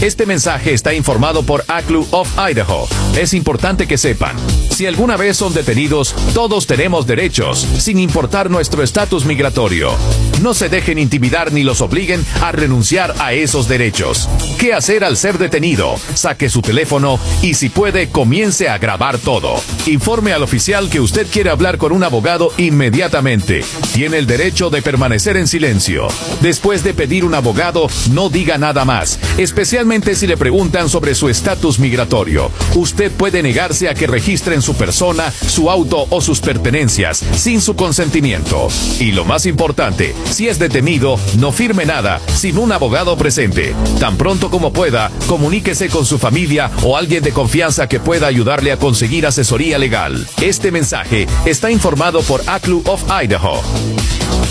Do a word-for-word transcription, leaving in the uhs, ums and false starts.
Este mensaje está informado por A C L U of Idaho. Es importante que sepan, si alguna vez son detenidos, todos tenemos derechos, sin importar nuestro estatus migratorio. No se dejen intimidar ni los obliguen a renunciar a esos derechos. ¿Qué hacer al ser detenido? Saque su teléfono y, si puede, comience a grabar todo. Informe al oficial que usted quiere hablar con un abogado inmediatamente. Tiene el derecho de permanecer en silencio. Después de pedir un abogado, no diga nada más, especialmente si le preguntan sobre su estatus migratorio. Usted puede negarse a que registren su persona, su auto o sus pertenencias sin su consentimiento. Y lo más importante, si es detenido, no firme nada sin un abogado presente. Tan pronto como pueda, comuníquese con su familia o alguien de confianza que pueda ayudarle a conseguir asesoría legal. Este mensaje está informado por A C L U of Idaho.